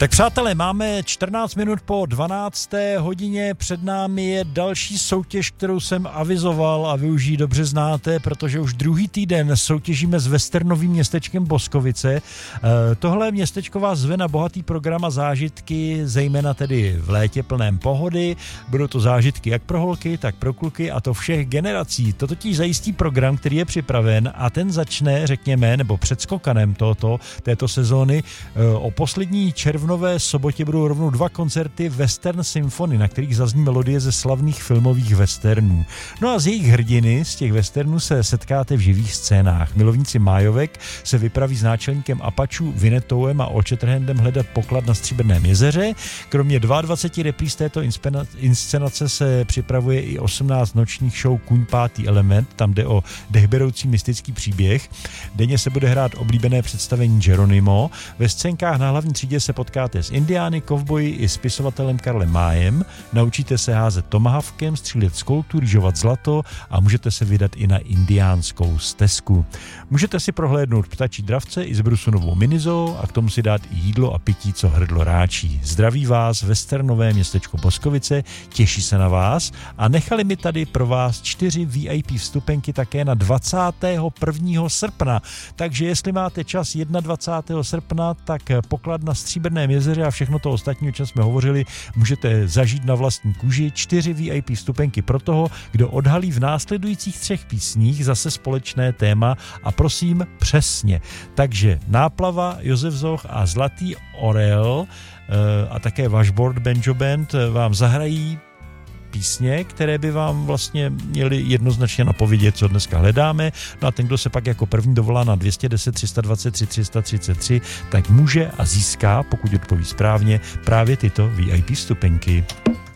Tak přátelé, máme 14 minut po 12. hodině, před námi je další soutěž, kterou jsem avizoval a vy už ji dobře znáte, protože už druhý týden soutěžíme s westernovým městečkem Boskovice. Tohle městečko vás zve na bohatý program a zážitky, zejména tedy v létě plném pohody. Budou to zážitky jak pro holky, tak pro kluky a to všech generací. To totiž zajistí program, který je připraven a ten začne, řekněme, nebo před skokanem této sezóny. O poslední červnové sobotě budou rovnou 2 koncerty Western Symphony, na kterých zazní melodie ze slavných filmových westernů. No a z jejich hrdiny, z těch westernů se setkáte v živých scénách. Milovníci májovek se vypraví s náčelníkem Apačů Vinettouem a Olčetrhendem hledat poklad na Stříbrném jezeře. Kromě 22 repríz této inscenace se připravuje i 18 nočních show Kuň pátý element, tam jde o dechberoucí mystický příběh. Denně se bude hrát oblíbené představení Geronimo. Ve scénkách na hlavní třídě se potkáte s indiány, kovboji i spisovatelem Karlem Májem. Naučíte se házet tomahawkem, střílet z koltu, rýžovat zlato a můžete se vydat i na indiánskou stezku. Můžete si prohlédnout ptačí dravce i zbrusunovou minizou a k tomu si dát i jídlo a pití, co hrdlo ráčí. Zdraví vás westernové městečko Boskovice, těší se na vás a nechali mi tady pro vás 4 VIP vstupenky také na 21. srpna. Takže jestli máte čas 21. srpna, tak poklad na Stříbrném jezeře a všechno to ostatní, o čem jsme hovořili, můžete zažít na vlastní kůži. 4 VIP vstupenky pro toho, kdo odhalí v následujících 3 písních zase společné téma a prosím přesně. Takže Náplava, Josef Zoch a Zlatý orel a také Washboard Banjo Band vám zahrají písně, které by vám vlastně měly jednoznačně napovědět, co dneska hledáme. No a ten, kdo se pak jako první dovolá na 210 323 333, tak může a získá, pokud odpoví správně, právě tyto VIP vstupenky.